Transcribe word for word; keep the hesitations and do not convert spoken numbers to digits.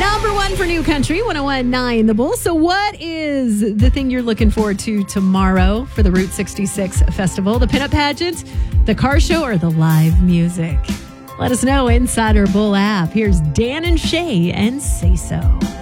Number one for New Country, one oh one point nine The Bull. So what is the thing you're looking forward to tomorrow for the Route sixty-six Festival? The pinup pageant, the car show, or the live music? Let us know inside our Bull app. Here's Dan and Shay and Say So.